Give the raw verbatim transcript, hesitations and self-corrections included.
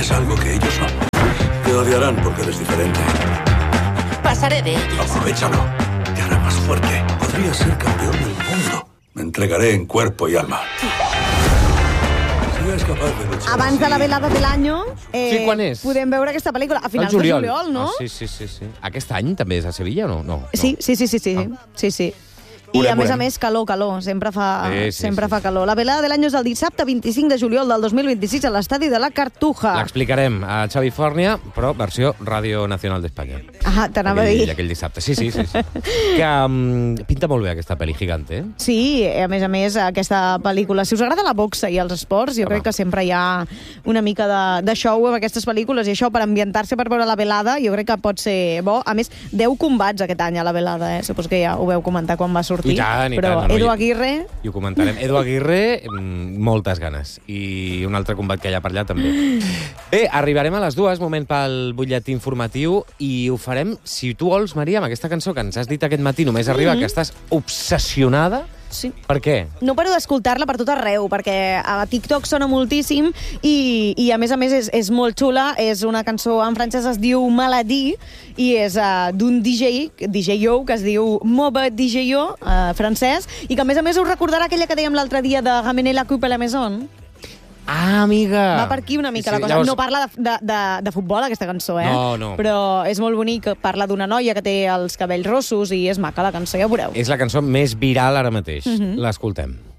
eres algo que ellos no. Te odiarán porque eres diferente. Pasaré de ellos. Aprovechalo. Te hará más fuerte. Podrías ser campeón del mundo. Me entregaré en cuerpo y alma. Si eres capaz de luchar Abans de la así- velada de l'any, eh, Sí, quan és? podem veure aquesta pel·lícula a finals Al juliol. de juliol, no? Ah, sí, sí, sí, sí. Aquest any també és a Sevilla o no? No. no. Sí, sí, sí, sí, sí, Ah. sí, sí. I Veurem, a més a veurem. més, calor, calor. Sempre fa, Sí, sí, sempre sí, fa sí. calor. La velada de l'any és el dissabte vint-i-cinc de juliol del dos mil vint-i-sis a l'estadi de la Cartuja. L'explicarem a Xavi Fòrnia, però versió Ràdio Nacional d'Espanya. Ah, t'anava a Aquell, dir. aquell dissabte. Sí, sí, sí. sí. Que um, pinta molt bé aquesta pel·li Gigante, eh? Sí, a més a més, aquesta pel·lícula. Si us agrada la boxa i els esports, jo Home. crec que sempre hi ha una mica de, de show amb aquestes pel·lícules, i això, per ambientar-se per veure la velada, jo crec que pot ser bo. A més, deu combats aquest any a la velada, eh? Supos que ja ho veu comentar quan va sortir. I tant, i Però tant, no, no, Edu i- Aguirre... I ho comentarem. Edu Aguirre, mm, moltes ganes. I un altre combat que hi ha per allà, també. Bé, arribarem a les dues, moment pel butlletí informatiu, i ho farem, si tu vols, Maria, amb aquesta cançó que ens has dit aquest matí, només arriba mm -hmm. que estàs obsessionada. Sí. Per què? No paro d'escoltar-la per tot arreu, perquè a TikTok sona moltíssim i, i a més a més és, és molt xula. És una cançó en francès, es diu Maladie, i és uh, d'un D J, D J O, que es diu Mauvais D J O, uh, francès, i que a més a més us recordarà aquella que dèiem l'altre dia de Ramener la coupe à la maison. Ah, amiga! Va per aquí una mica Sí, la cosa. llavors- No parla de, de, de, de futbol, aquesta cançó, eh? No, no. Però és molt bonic. Parla d'una noia que té els cabells rossos i és maca, la cançó, ja ho veureu. És la cançó més viral ara mateix. Mhm. L'escoltem.